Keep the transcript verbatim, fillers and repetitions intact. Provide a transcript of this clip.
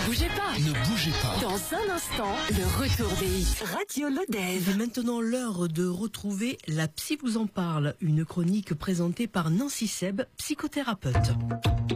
bougez pas. Ne bougez pas. Dans un instant, le retour des hits. Radio Lodève. C'est maintenant l'heure de retrouver La Psy vous en parle, une chronique présentée par Nancy Seb, psychothérapeute.